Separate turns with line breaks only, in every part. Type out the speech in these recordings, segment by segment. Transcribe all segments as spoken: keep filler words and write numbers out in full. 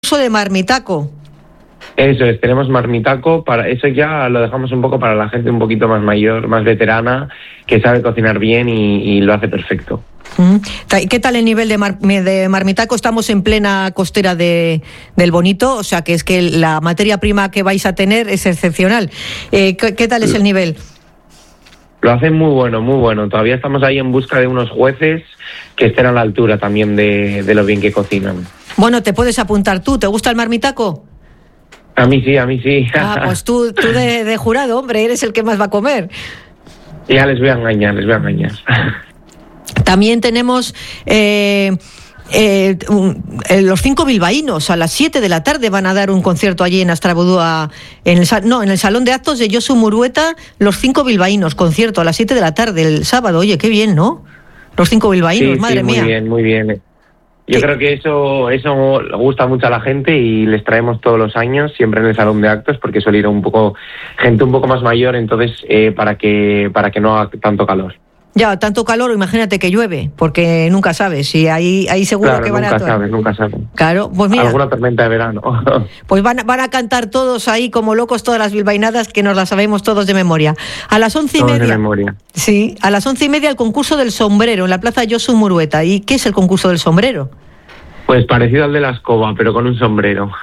concurso de marmitaco.
Eso es, tenemos marmitaco, para eso ya lo dejamos un poco para la gente un poquito más mayor, más veterana, que sabe cocinar bien y, y lo hace perfecto.
¿Qué tal el nivel de, mar, de marmitaco? Estamos en plena costera de, del Bonito, o sea que es que la materia prima que vais a tener es excepcional. Eh, ¿qué, ¿Qué tal es el nivel?
Lo hacen muy bueno, muy bueno. Todavía estamos ahí en busca de unos jueces que estén a la altura también de, de lo bien que cocinan.
Bueno, te puedes apuntar tú. ¿Te gusta el marmitaco?
A mí sí, a mí sí.
Ah, pues tú, tú de, de jurado, hombre, eres el que más va a comer.
Ya les voy a engañar, les voy a engañar.
También tenemos eh, eh, un, eh, los cinco bilbaínos. A las siete de la tarde van a dar un concierto allí en Astrabudúa, en el, no, en el Salón de Actos de Josu Murueta. Los cinco bilbaínos, concierto a las siete de la tarde el sábado. Oye, qué bien, ¿no? Los cinco bilbaínos,
sí,
madre
sí, muy
mía.
Muy bien, muy bien. Yo ¿Qué? creo que eso eso le gusta mucho a la gente y les traemos todos los años, siempre en el Salón de Actos, porque suele ir un poco gente un poco más mayor, entonces eh, para que para que no haga tanto calor.
Ya, tanto calor, imagínate que llueve, porque nunca sabes, y ahí, ahí seguro
claro,
que van
nunca
a...
Nunca sabes, nunca sabes.
Claro, pues mira...
Alguna tormenta de verano.
Pues van, van a cantar todos ahí como locos todas las bilbainadas, que nos las sabemos todos de memoria. A las once y
todos
media...
de memoria.
Sí, a las once y media el concurso del sombrero en la plaza Josu Murueta. ¿Y qué es el concurso del sombrero?
Pues parecido al de la escoba, pero con un sombrero.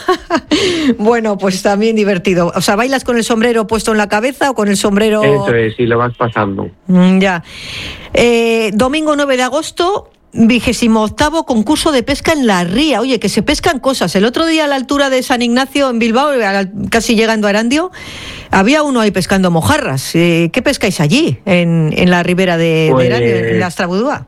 Bueno, pues también divertido. O sea, ¿bailas con el sombrero puesto en la cabeza o con el sombrero...?
Eso es, y lo vas pasando.
Mm, ya. Eh, domingo nueve de agosto, vigésimo octavo concurso de pesca en la ría. Oye, que se pescan cosas. El otro día a la altura de San Ignacio, en Bilbao, casi llegando a Erandio, había uno ahí pescando mojarras. Eh, ¿Qué pescáis allí, en, en la ribera de, pues... de Erandio, en la Astrabudúa?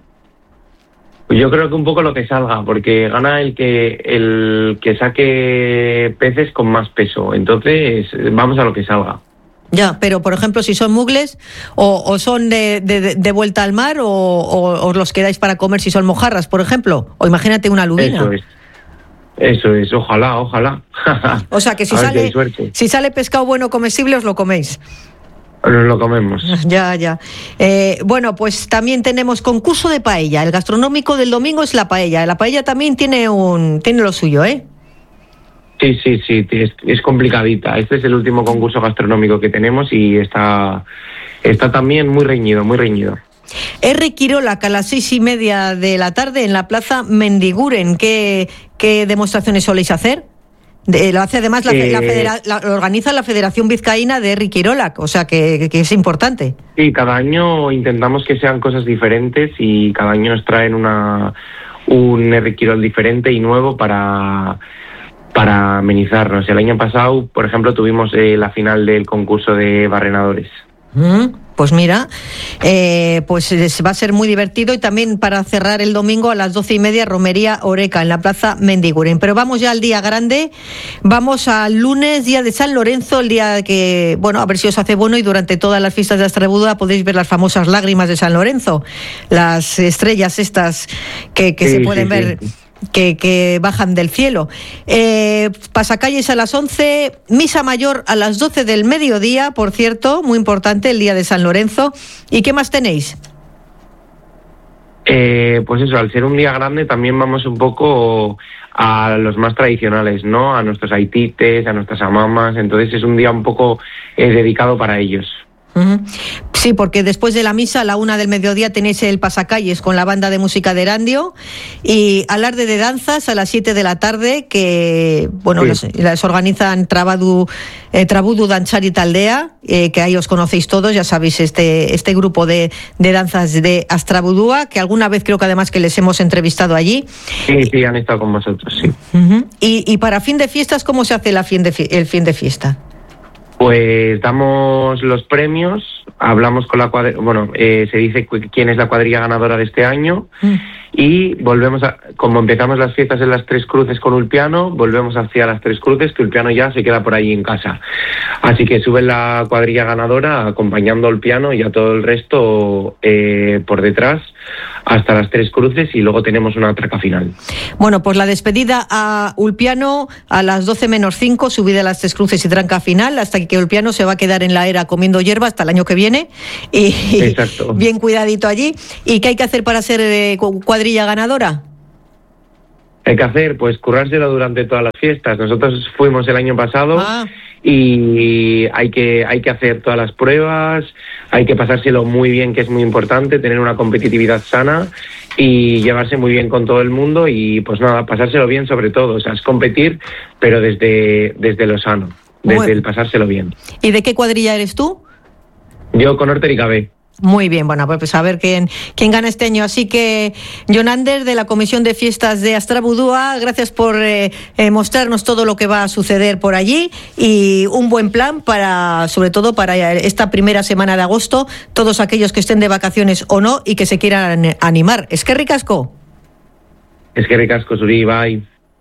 Yo creo que un poco lo que salga, porque gana el que el que saque peces con más peso. Entonces, vamos a lo que salga.
Ya, pero por ejemplo, si son mugles o, o son de, de, de vuelta al mar o, o os los quedáis para comer si son mojarras, por ejemplo. O imagínate una lubina.
Eso es. Eso es, ojalá, ojalá.
O sea, que si sale, si sale pescado bueno comestible os lo coméis.
Nos lo comemos.
Ya, ya. Eh, bueno, pues también tenemos concurso de paella. El gastronómico del domingo es la paella. La paella también tiene un tiene lo suyo, ¿eh?
Sí, sí, sí. Es, es complicadita. Este es el último concurso gastronómico que tenemos y está, está también muy reñido, muy reñido.
R. Quirolac a las seis y media de la tarde en la plaza Mendiguren. ¿Qué, qué demostraciones soléis hacer? De, lo hace además la, eh, la, federa, la lo organiza la Federación Vizcaína de R. Quirolac, o sea que, que es importante.
Sí, cada año intentamos que sean cosas diferentes y cada año nos traen una un R. Quirol diferente y nuevo para para amenizarnos. El año pasado, por ejemplo, tuvimos eh, la final del concurso de barrenadores.
Mm, pues mira, eh, pues va a ser muy divertido y también para cerrar el domingo a las doce y media Romería Oreca en la plaza Mendiguren. Pero vamos ya al día grande, vamos al lunes, día de San Lorenzo, el día que, bueno, a ver si os hace bueno y durante todas las fiestas de Astrabudúa podéis ver las famosas lágrimas de San Lorenzo, las estrellas estas que, que sí, se pueden sí, ver... Sí. Que, que bajan del cielo. Eh, pasacalles a las once, misa mayor a las doce del mediodía, por cierto, muy importante, el día de San Lorenzo. ¿Y qué más tenéis?
Eh, pues eso, al ser un día grande también vamos un poco a los más tradicionales, ¿no? A nuestros aitites, a nuestras amamas, entonces es un día un poco eh, dedicado para ellos.
Uh-huh. Sí, porque después de la misa a la una del mediodía tenéis el pasacalles con la banda de música de Erandio y alarde de danzas a las siete de la tarde que, bueno, sí. las, las organizan Trabadu, eh, Trabudu Dantzari Taldea, eh, que ahí os conocéis todos, ya sabéis, este, este grupo de, de danzas de Astrabudúa, que alguna vez creo que además que les hemos entrevistado allí.
Sí, sí, han estado con vosotros, sí.
Uh-huh. Y, y para fin de fiestas, ¿cómo se hace la fin de fi- el fin de fiesta?
Pues damos los premios, hablamos con la cuadrilla, bueno, eh, se dice quién es la cuadrilla ganadora de este año mm. y volvemos a, como empezamos las fiestas en las Tres Cruces con Ulpiano, volvemos hacia las Tres Cruces, que Ulpiano ya se queda por ahí en casa. Así que sube la cuadrilla ganadora acompañando al piano y a todo el resto eh, por detrás hasta las Tres Cruces y luego tenemos una traca final.
Bueno, pues la despedida a Ulpiano a las doce menos cinco, subida a las Tres Cruces y tranca final, hasta que Ulpiano se va a quedar en la era comiendo hierba hasta el año que viene y
Exacto.
Bien cuidadito allí. ¿Y qué hay que hacer para ser eh, cuadrilla ganadora?
hay que hacer? Pues currárselo durante todas las fiestas. Nosotros fuimos el año pasado ah. y hay que, hay que hacer todas las pruebas, hay que pasárselo muy bien, que es muy importante, tener una competitividad sana y llevarse muy bien con todo el mundo y pues nada, pasárselo bien sobre todo. O sea, es competir, pero desde, desde lo sano, desde bueno. el pasárselo bien.
¿Y de qué cuadrilla eres tú?
Yo con Horterica B.
Muy bien, bueno, pues a ver quién, quién gana este año. Así que, Jon Ander, de la Comisión de Fiestas de Astrabudúa, gracias por eh, eh, mostrarnos todo lo que va a suceder por allí y un buen plan para, sobre todo para esta primera semana de agosto, todos aquellos que estén de vacaciones o no y que se quieran animar. Es que ricasco.
Es que ricasco, Suri, bye.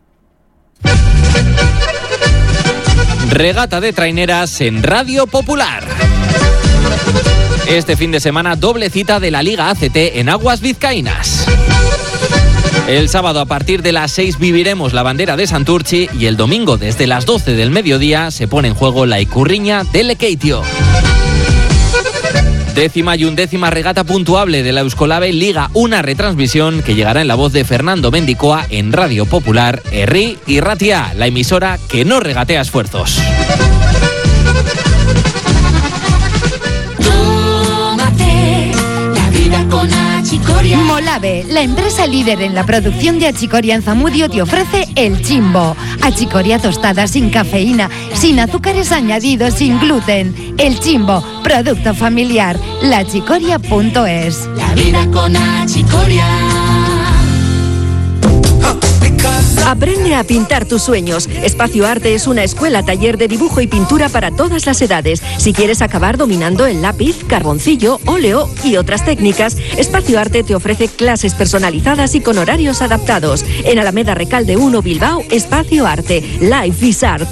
Regata de traineras en Radio Popular. Este fin de semana, doble cita de la Liga A C T en aguas vizcaínas. El sábado a partir de las seis viviremos la bandera de Santurchi y el domingo desde las doce del mediodía se pone en juego la Icurriña de Lekeitio. Décima y undécima regata puntuable de la Euskolave Liga, una retransmisión que llegará en la voz de Fernando Mendicoa en Radio Popular, Herri y Ratia, la emisora que no regatea esfuerzos.
Molave, la empresa líder en la producción de achicoria en Zamudio, te ofrece El Chimbo. Achicoria tostada sin cafeína, sin azúcares añadidos, sin gluten. El Chimbo, producto familiar. la achicoria punto es.
La vida con achicoria.
Aprende a pintar tus sueños. Espacio Arte es una escuela taller de dibujo y pintura para todas las edades. Si quieres acabar dominando el lápiz, carboncillo, óleo y otras técnicas, Espacio Arte te ofrece clases personalizadas y con horarios adaptados. En Alameda Recalde uno, Bilbao, Espacio Arte. Life is Art.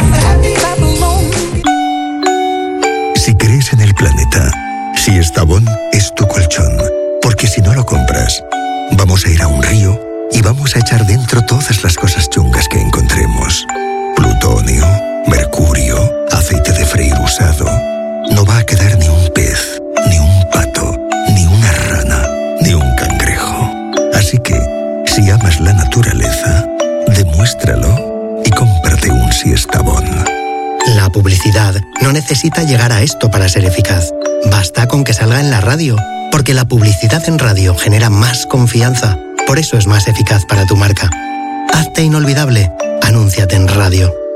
Si crees en el planeta, si Estabón es tu colchón, porque si no lo compras, vamos a ir a un río y vamos a echar dentro todas las cosas chungas que encontremos. Plutonio, mercurio, aceite de freír usado. No va a quedar ni un pez, ni un pato, ni una rana, ni un cangrejo. Así que, si amas la naturaleza, demuéstralo y cómprate un Siestabón.
La publicidad no necesita llegar a esto para ser eficaz. Basta con que salga en la radio, porque la publicidad en radio genera más confianza. Por eso es más eficaz para tu marca. Hazte inolvidable. Anúnciate en radio.